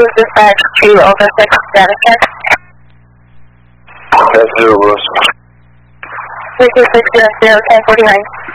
Cruise dispatch to over 6 status check. That's 0, Rose. 3260, 1049.